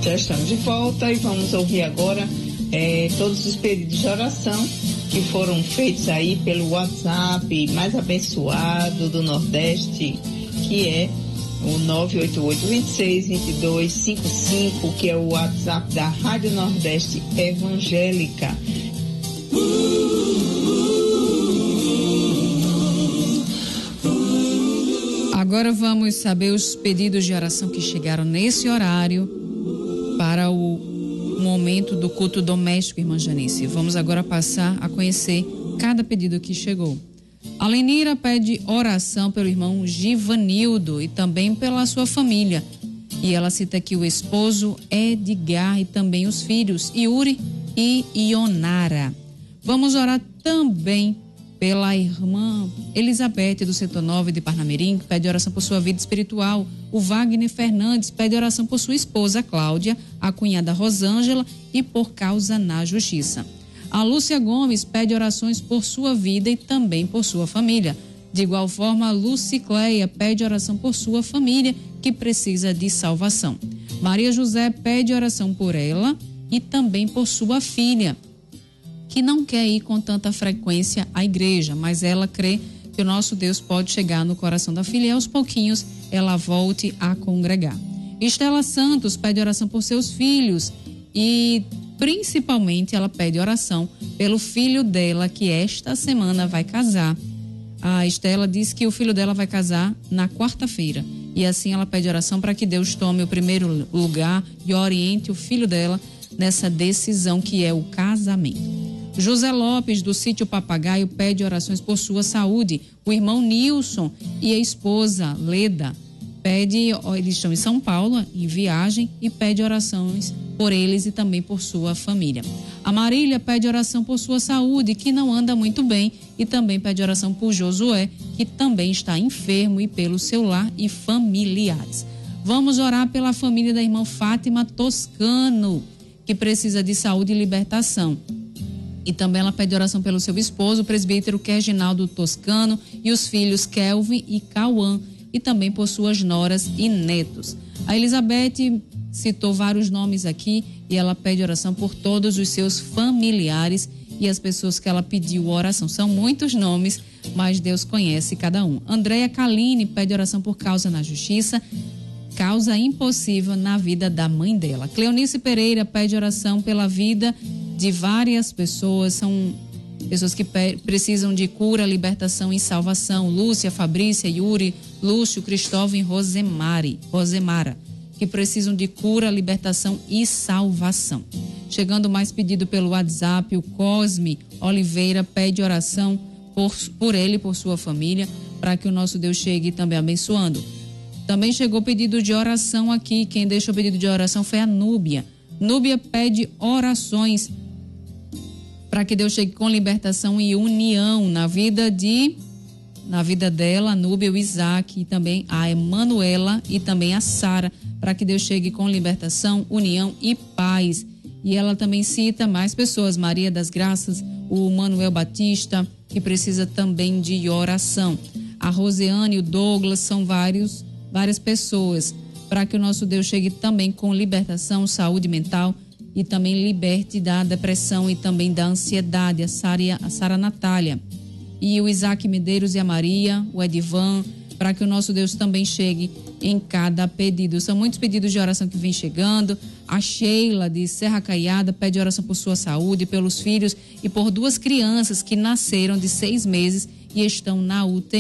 Já estamos de volta e vamos ouvir agora todos os pedidos de oração que foram feitos aí pelo WhatsApp mais abençoado do Nordeste, que é o 988-26-2255, que é o WhatsApp da Rádio Nordeste Evangélica. Agora vamos saber os pedidos de oração que chegaram nesse horário para o momento do culto doméstico, irmã Janice. Vamos agora passar a conhecer cada pedido que chegou. A Lenira pede oração pelo irmão Givanildo e também pela sua família. E ela cita aqui o esposo Edgar e também os filhos Yuri e Ionara. Vamos orar também pela irmã Elizabeth do setor 9 de Parnamirim, que pede oração por sua vida espiritual. O Wagner Fernandes pede oração por sua esposa Cláudia, a cunhada Rosângela e por causa na justiça. A Lúcia Gomes pede orações por sua vida e também por sua família. De igual forma, a Lucicleia pede oração por sua família que precisa de salvação. Maria José pede oração por ela e também por sua filha, que não quer ir com tanta frequência à igreja, mas ela crê que o nosso Deus pode chegar no coração da filha e aos pouquinhos ela volte a congregar. Estela Santos pede oração por seus filhos e principalmente ela pede oração pelo filho dela que esta semana vai casar. A Estela diz que o filho dela vai casar na quarta-feira e assim ela pede oração para que Deus tome o primeiro lugar e oriente o filho dela nessa decisão que é o casamento. José Lopes, do sítio Papagaio, pede orações por sua saúde. O irmão Nilson e a esposa Leda eles estão em São Paulo, em viagem, e pede orações por eles e também por sua família. A Marília pede oração por sua saúde, que não anda muito bem, e também pede oração por Josué, que também está enfermo, e pelo seu lar e familiares. Vamos orar pela família da irmã Fátima Toscano, que precisa de saúde e libertação. E também ela pede oração pelo seu esposo, o presbítero Reginaldo Toscano, e os filhos Kelvin e Cauã, e também por suas noras e netos. A Elizabeth citou vários nomes aqui e ela pede oração por todos os seus familiares e as pessoas que ela pediu oração. São muitos nomes, mas Deus conhece cada um. Andréia Kaline pede oração por causa na justiça, causa impossível na vida da mãe dela. Cleonice Pereira pede oração pela vida de várias pessoas, são pessoas que precisam de cura, libertação e salvação. Lúcia, Fabrícia, Yuri, Lúcio, Cristóvão e Rosemara, que precisam de cura, libertação e salvação. Chegando mais pedido pelo WhatsApp, o Cosme Oliveira pede oração por ele e por sua família, para que o nosso Deus chegue também abençoando. Também chegou pedido de oração aqui, quem deixou pedido de oração foi a Núbia. Núbia pede orações para que Deus chegue com libertação e união na vida dela, a Núbia, o Isaac, e também a Emanuela e também a Sara, para que Deus chegue com libertação, união e paz. E ela também cita mais pessoas, Maria das Graças, o Manuel Batista, que precisa também de oração. A Roseane e o Douglas são várias pessoas, para que o nosso Deus chegue também com libertação, saúde mental e também liberte da depressão e também da ansiedade. A Sara Natália e o Isaac Medeiros e a Maria, o Edivan, para que o nosso Deus também chegue em cada pedido. São muitos pedidos de oração que vem chegando. A Sheila de Serra Caiada pede oração por sua saúde, pelos filhos e por 2 crianças que nasceram de 6 meses e estão na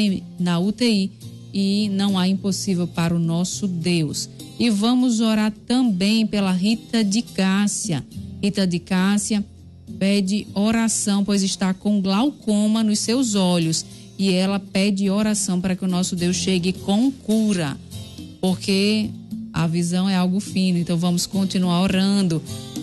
UTI e não há impossível para o nosso Deus. E vamos orar também pela Rita de Cássia. Rita de Cássia pede oração, pois está com glaucoma nos seus olhos. E ela pede oração para que o nosso Deus chegue com cura, porque a visão é algo fino. Então vamos continuar orando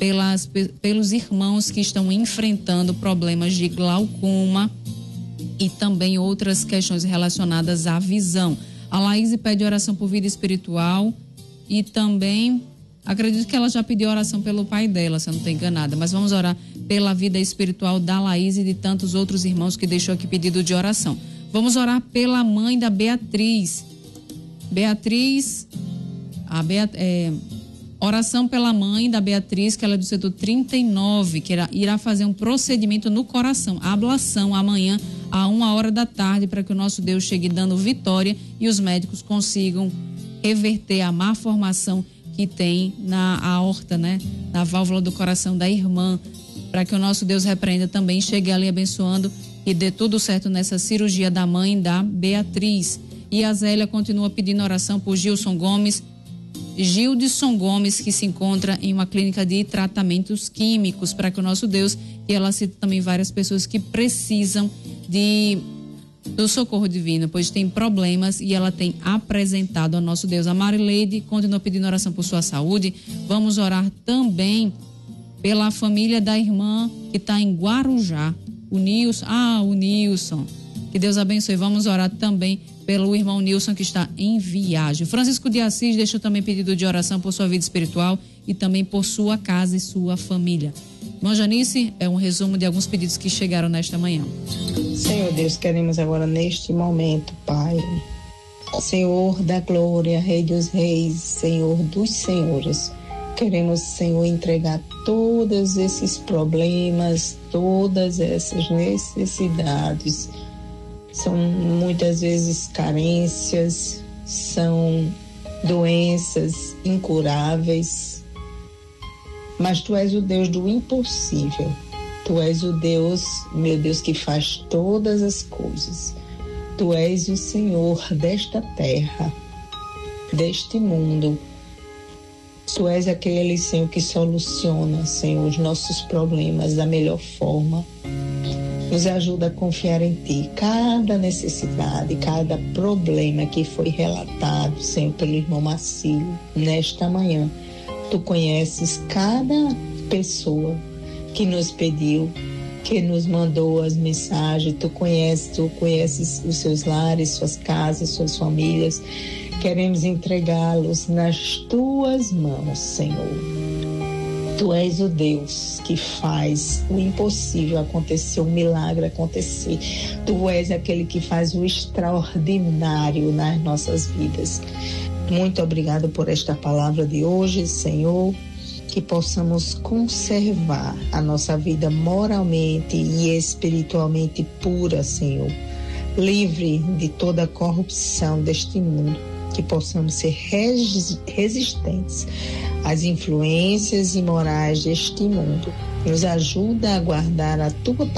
pelos irmãos que estão enfrentando problemas de glaucoma e também outras questões relacionadas à visão. A Laís pede oração por vida espiritual e também acredito que ela já pediu oração pelo pai dela, se eu não estou enganada, mas vamos orar pela vida espiritual da Laís e de tantos outros irmãos que deixou aqui pedido de oração. Vamos orar pela mãe da Beatriz. Oração pela mãe da Beatriz, que ela é do setor 39, que irá fazer um procedimento no coração, a ablação amanhã a 1h para que o nosso Deus chegue dando vitória e os médicos consigam reverter a má formação que tem na aorta, né? Na válvula do coração da irmã, para que o nosso Deus repreenda também, chegue ali abençoando e dê tudo certo nessa cirurgia da mãe da Beatriz. E a Zélia continua pedindo oração por Gildson Gomes, que se encontra em uma clínica de tratamentos químicos, para que o nosso Deus, e ela cita também várias pessoas que precisam do socorro divino, pois tem problemas e ela tem apresentado ao nosso Deus. A Marileide continua pedindo oração por sua saúde. Vamos orar também pela família da irmã que está em Guarujá, o Nilson. Que Deus abençoe. Vamos orar também pelo irmão Nilson, que está em viagem. Francisco de Assis deixou também pedido de oração por sua vida espiritual e também por sua casa e sua família. Irmã Janice, é um resumo de alguns pedidos que chegaram nesta manhã. Senhor Deus, queremos agora neste momento, Pai, Senhor da glória, Rei dos reis, Senhor dos senhores, queremos, Senhor, entregar todos esses problemas, todas essas necessidades. São muitas vezes carências, são doenças incuráveis, mas Tu és o Deus do impossível. Tu és o Deus, meu Deus, que faz todas as coisas. Tu és o Senhor desta terra, deste mundo. Tu és aquele, Senhor, que soluciona, Senhor, os nossos problemas da melhor forma. Nos ajuda a confiar em Ti. Cada necessidade, cada problema que foi relatado, Senhor, pelo irmão Marcílio, nesta manhã. Tu conheces cada pessoa que nos pediu, que nos mandou as mensagens. Tu conheces os seus lares, suas casas, suas famílias. Queremos entregá-los nas Tuas mãos, Senhor. Tu és o Deus que faz o impossível acontecer, o milagre acontecer. Tu és aquele que faz o extraordinário nas nossas vidas. Muito obrigado por esta palavra de hoje, Senhor, que possamos conservar a nossa vida moralmente e espiritualmente pura, Senhor, livre de toda a corrupção deste mundo, que possamos ser resistentes às influências imorais deste mundo. Nos ajuda a guardar a Tua